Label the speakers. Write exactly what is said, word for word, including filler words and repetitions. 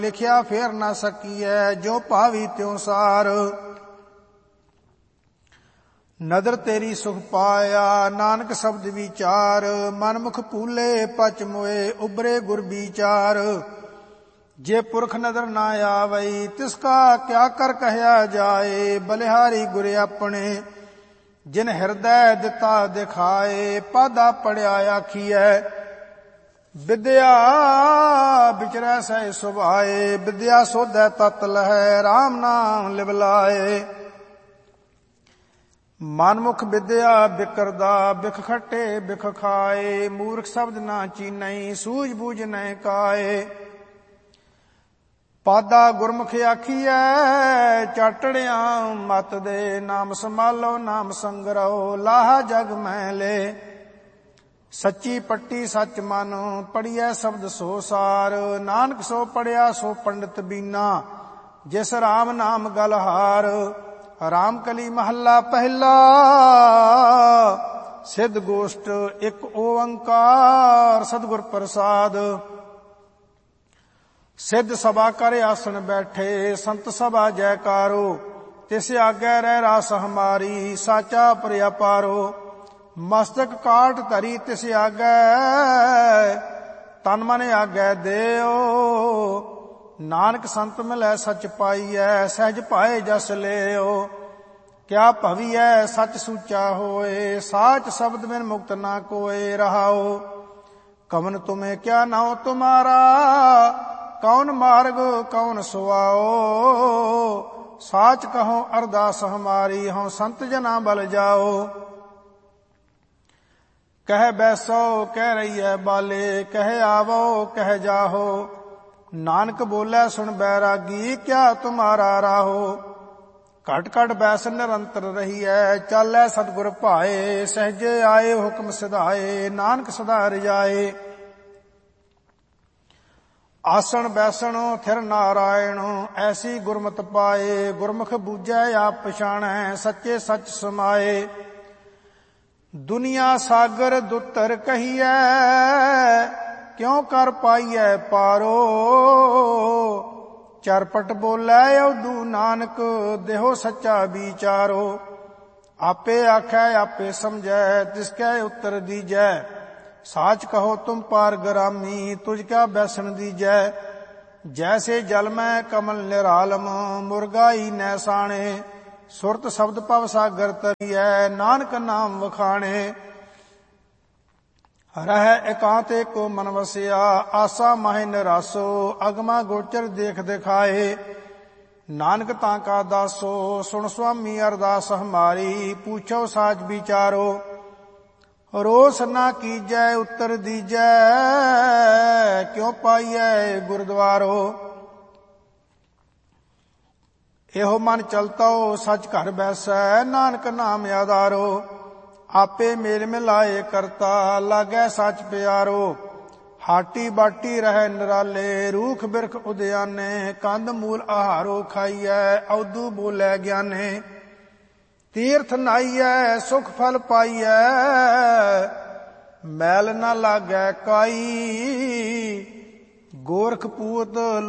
Speaker 1: ਲਿਖਿਆ ਫੇਰ ਨਾ ਸਕੀਐ, ਜੋ ਭਾਵੀ ਤਿਉ ਸਾਰ। ਨਦਰ ਤੇਰੀ ਸੁਖ ਪਾਇਆ, ਨਾਨਕ ਸ਼ਬਦ ਵਿਚਾਰ। ਮਨ ਮੁਖ ਪੂਲੇ ਪਚ ਮੋਏ, ਉਬਰੇ ਗੁਰ ਵਿਚਾਰ। ਜੇ ਪੁਰਖ ਨਦਰ ਨਾ ਆਵਈ, ਤਿਸ ਕਾ ਕਿਆ ਕਰ ਕਹਿਆ ਜਾਏ। ਬਲਿਹਾਰੀ ਗੁਰ ਆਪਣੇ, ਜਿਨ ਹਿਰਦੈ ਦਿੱਤਾ ਦਿਖਾਏ। ਪਾਦਾ ਪੜਿਆ ਆਖੀਐ, ਵਿਦਿਆ ਵਿਚਰੈ ਸਹਿ ਸੁਭਾਏ। ਵਿਦਿਆ ਸੋਧੈ ਤਤ ਲਹੈ, ਰਾਮ ਨਾਮ ਲਿਵ ਲਾਏ। ਮਨਮੁਖ ਵਿਦਿਆ ਬਿਕਰਦਾ, ਬਿਖ ਖੱਟੇ ਬਿਖ ਖਾਏ। ਮੂਰਖ ਸ਼ਬਦ ਨਾ ਚੀਨਈ, ਸੂਝ ਬੂਝ ਨਹਿ ਕਾਏ। ਪਾਦਾ ਗੁਰਮੁਖ ਆਖੀਐ, ਚਾਟੜਿਆ ਮਤ ਦੇ। ਨਾਮ ਸੰਭਾਲੋ ਨਾਮ ਸੰਗਰੋ, ਲਾਹਾ ਜਗ ਮੈਂ ਲੈ। ਸੱਚੀ ਪੱਟੀ ਸੱਚ ਮਨ, ਪੜੀਐ ਸ਼ਬਦ ਸੋ ਸਾਰ। ਨਾਨਕ ਸੋ ਪੜਿਆ ਸੋ ਪੰਡਿਤ ਬੀਨਾ, ਜਿਸ ਰਾਮ ਨਾਮ ਗਲ ਹਾਰ। ਰਾਮ ਕਲੀ ਮਹੱਲਾ ਪਹਿਲਾ, ਸਿੱਧ ਗੋਸ਼ਟ ਇੱਕ ਓੰਕਾਰ। ਸਤਿਗੁਰ ਪ੍ਰਸਾਦ। ਸਿੱਧ ਸਭਾ ਕਰ ਆਸਣ ਬੈਠੇ, ਸੰਤ ਸਭਾ ਜੈਕਾਰੋ। ਤਿਸ ਆਗੈ ਰਹਿ ਰਾਸ ਹਮਾਰੀ, ਸਾਚਾ ਪ੍ਰਿਆ ਪਾਰੋ। ਮਸਤਕ ਕਾਟ ਧਰੀ ਤਿਸ ਆਗੈ, ਤਨ ਮਨ ਆਗੈ ਦੇਓ। ਨਾਨਕ ਸੰਤ ਮਿਲੈ ਸਚ ਪਾਈਐ, ਸਹਿਜ ਪਾਏ ਜਸ ਲਿਓ। ਕਿਆ ਭਵੀਐ ਸਚ ਸੂਚਾ ਹੋਏ, ਸਾਚ ਸ਼ਬਦ ਬਿਨ ਮੁਕਤ ਨਾ ਕੋਏ। ਰਹਾਓ ਕਵਨ ਤੁਮੇ ਕਿਆ ਨਾਉ ਤੁਮਾਰਾ, ਕੌਣ ਮਾਰਗ ਕੌਣ ਸੁਆਓ। ਸਾਚ ਕਹੋ ਅਰਦਾਸ ਹਮਾਰੀ, ਹਉ ਸੰਤ ਜਨਾ ਬਲ ਜਾਓ। ਕਹਿ ਬੈਸੋ ਕਹਿ ਰਹੀਐ ਬਾਲੇ, ਕਹਿ ਆਵੋ ਕਹਿ ਜਾਹੋ। ਨਾਨਕ ਬੋਲੇ ਸੁਣ ਬੈਰਾਗੀ, ਕਿਆ ਤੁਮਾਰਾ ਰਾਹੋ। ਘਟ ਘਟ ਬੈਸ ਨਿਰੰਤਰ ਰਹੀਐ, ਚਾਲੈ ਸਤਿਗੁਰ ਭਾਏ। ਸਹਿਜੇ ਆਏ ਹੁਕਮ ਸਿਧਾਏ, ਨਾਨਕ ਸਦਾ ਰਜਾਏ। ਆਸਣ ਬੈਸਣ ਥਿਰ ਨਾਰਾਇਣ, ਐਸੀ ਗੁਰਮਤਿ ਪਾਏ। ਗੁਰਮੁਖ ਬੂਝੈ ਆਪ ਪਛਾਣੈ, ਸੱਚੇ ਸੱਚ ਸਮਾਏ। ਦੁਨੀਆ ਸਾਗਰ ਦੁੱਤਰ ਕਹੀਐ, ਕਿਉ ਕਰ ਪਾਈਐ ਪਾਰੋ। ਚਰਪਟ ਬੋਲੇ ਉਦੂ ਨਾਨਕ, ਦੇਹੋ ਸੱਚਾ ਵਿਚਾਰੋ। ਆਪੇ ਆਖੈ ਆਪੇ ਸਮਝੈ, ਤਿਸ ਕੈ ਉੱਤਰ ਦੀਜੈ। ਸਾਚ ਕਹੋ ਤੁਮ ਪਾਰ ਗਰਾਮੀ, ਤੁਝ ਕਿਆ ਬੈਸਣ ਦੀਜੈ। ਜੈਸੇ ਜਲ ਮੈਂ ਕਮਲ ਨਿਰਾਲਮ, ਮੁਰਗਾਈ ਨੈ ਸਾਣੇ। ਸੁਰਤ ਸ਼ਬਦ ਭਵ ਸਾਗਰ ਤਰੀਐ, ਨਾਨਕ ਨਾਮ ਵਖਾਣੇ। ਰਹਿ ਇਕਾਂਤ ਏਕੋ ਮਨ ਵਸਿਆ, ਆਸਾ ਮਾਹਿ ਨਿਰਾਸੋ। ਅਗਮਾ ਗੋਚਰ ਦੇਖ ਦਿਖਾਏ, ਨਾਨਕ ਤਾਂ ਕਾ ਦਾਸੋ। ਸੁਣ ਸੁਆਮੀ ਅਰਦਾਸ ਹਮਾਰੀ, ਪੂਛੋ ਸਾਚ ਵਿਚਾਰੋ। ਰੋਸ ਨਾ ਕੀਜੈ ਉੱਤਰ ਦੀਜੈ, ਕਿਉ ਪਾਈਐ ਗੁਰਦੁਆਰੋ। ਇਹੋ ਮਨ ਚਲਤੋ ਸਚ ਘਰ ਬੈਸੈ, ਨਾਨਕ ਨਾਮ ਆਧਾਰੋ। ਆਪੇ ਮੇਲ ਮਿਲਾਏ ਕਰਤਾ, ਲਾਗੈ ਸਚ ਪਿਆਰੋ। ਹਾਟੀ ਬਾਟੀ ਰਹਿ ਨਿਰਾਲੇ, ਰੂਖ ਬਿਰਖ ਉਦਿਆਨੇ। ਕੰਦ ਮੂਲ ਆਹਾਰੋ ਖਾਈਐ, ਔਦੂ ਬੋਲੇ ਗਿਆਨੇ। ਤੀਰਥ ਨਾਈਐ ਸੁਖ ਫਲ ਪਾਈਐ, ਮੈਲ ਨਾ ਲਾਗੈ ਕਾਈ। ਗੋਰਖ ਪੂਤ